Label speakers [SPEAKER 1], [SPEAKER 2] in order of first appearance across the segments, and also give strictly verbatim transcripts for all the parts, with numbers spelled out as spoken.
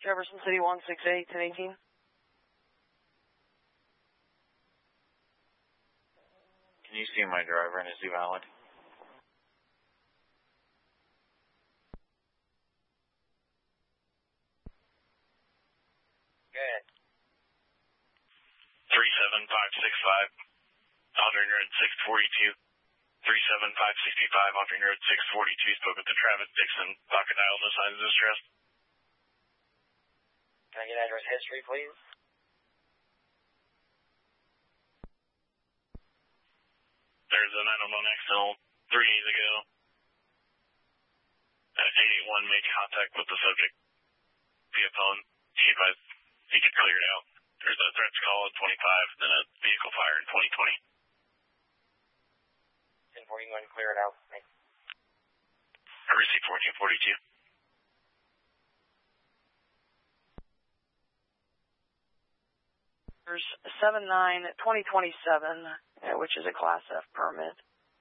[SPEAKER 1] Jefferson City one six eight, ten eighteen.
[SPEAKER 2] Can you see my driver and is he valid?
[SPEAKER 3] Go ahead.
[SPEAKER 4] three seven five six five, Andre Road six forty-two. three seven five six five, Andre Road six forty-two, spoke with the Travis Dixon, pocket dial, no signs of distress.
[SPEAKER 3] Can I get address history, please?
[SPEAKER 4] There's a nine one one accident three days ago. At eight eight one, made contact with the subject via phone. He advised he could clear it out. There's a threats call at twenty-five, then a vehicle fire in twenty twenty.
[SPEAKER 3] ten forty-one, clear it out. Thanks.
[SPEAKER 4] I received fourteen forty-two.
[SPEAKER 1] There's seven nine twenty twenty-seven, uh, which is a Class F permit.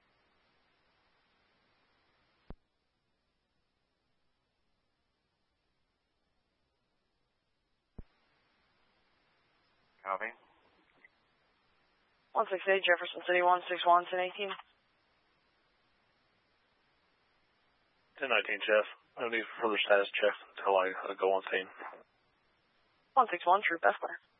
[SPEAKER 2] Copy.
[SPEAKER 1] one six eight, Jefferson City one six one, ten eighteen.
[SPEAKER 5] ten nineteen, Jeff. I need further status check until I uh, go on scene.
[SPEAKER 1] one six one, Troop F.